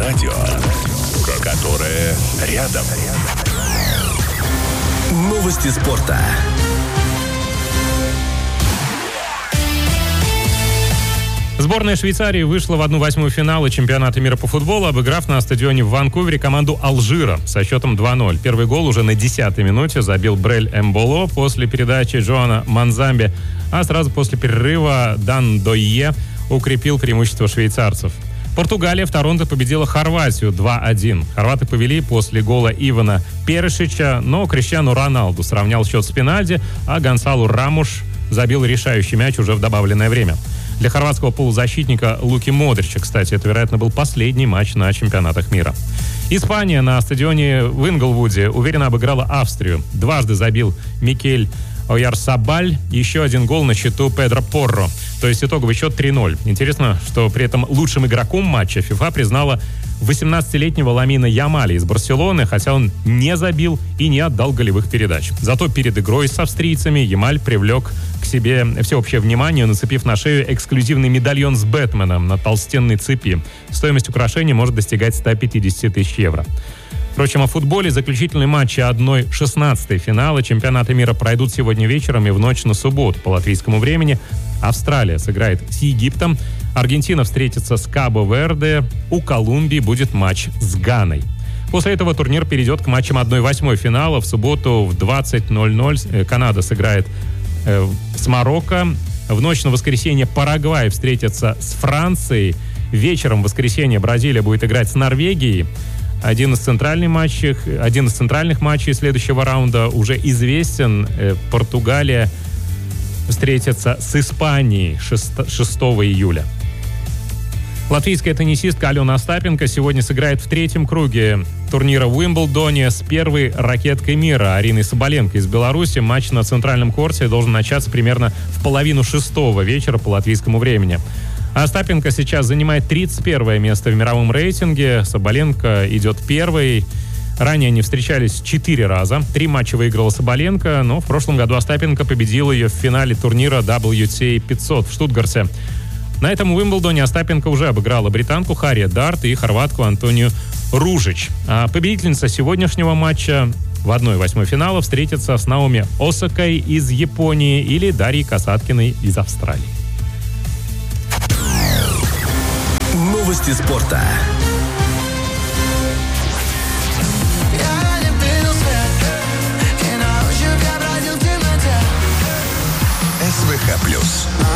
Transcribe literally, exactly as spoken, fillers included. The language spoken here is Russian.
радио, которое рядом. Новости спорта. Сборная Швейцарии вышла в одну восьмую финала чемпионата мира по футболу, обыграв на стадионе в Ванкувере команду Алжира со счетом два ноль. Первый гол уже на десятой минуте забил Брель Эмболо после передачи Джоана Манзамби, а сразу после перерыва Дан Дойе укрепил преимущество швейцарцев. Португалия в Торонто победила Хорватию два один. Хорваты повели после гола Ивана Перешича, но Криштиану Роналду сравнял счет с пенальти, а Гонсалу Рамуш забил решающий мяч уже в добавленное время. Для хорватского полузащитника Луки Модрича, кстати, это, вероятно, был последний матч на чемпионатах мира. Испания на стадионе в Инглвуде уверенно обыграла Австрию. Дважды забил Микель Ойярсабаль, еще один гол на счету Педро Порро. То есть итоговый счет три ноль. Интересно, что при этом лучшим игроком матча ФИФА признала восемнадцатилетнего Ламина Ямаля из Барселоны, хотя он не забил и не отдал голевых передач. Зато перед игрой с австрийцами Ямаль привлек к себе всеобщее внимание, нацепив на шею эксклюзивный медальон с Бэтменом на толстенной цепи. Стоимость украшения может достигать сто пятьдесят тысяч евро. Впрочем, о футболе. Заключительные матчи одна шестнадцатая финала чемпионата мира пройдут сегодня вечером и в ночь на субботу по латвийскому времени. Австралия сыграет с Египтом, Аргентина встретится с Кабо-Верде, у Колумбии будет матч с Ганой. После этого турнир перейдет к матчам одна восьмая финала. В субботу в двадцать ноль ноль Канада сыграет э, с Марокко. В ночь на воскресенье Парагвай встретится с Францией. Вечером в воскресенье Бразилия будет играть с Норвегией. Один из центральных матчей, один из центральных матчей следующего раунда уже известен. Э, Португалия встретится с Испанией шестого июля. Латвийская теннисистка Алена Остапенко сегодня сыграет в третьем круге турнира в Уимблдоне с первой ракеткой мира Ариной Соболенко из Беларуси. Матч на центральном корте должен начаться примерно в половину шестого вечера по латвийскому времени. Остапенко сейчас занимает тридцать первое место в мировом рейтинге. Соболенко идет первой. Ранее они встречались четыре раза. Три матча выиграла Соболенко, но в прошлом году Остапенко победил ее в финале турнира дабл ю ти эй пятьсот в Штутгарте. На этом Уимблдоне Остапенко уже обыграла британку Харриет Дарт и хорватку Антонию Ружич. А победительница сегодняшнего матча в одна восьмая финала встретится с Наоми Осакой из Японии или Дарьей Касаткиной из Австралии. Новости спорта. СВХ плюс.